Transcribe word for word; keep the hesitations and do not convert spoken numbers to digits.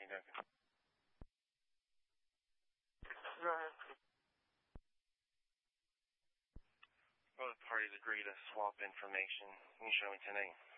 you doing? Go ahead. Both parties agree to swap information. Can you show me ten A?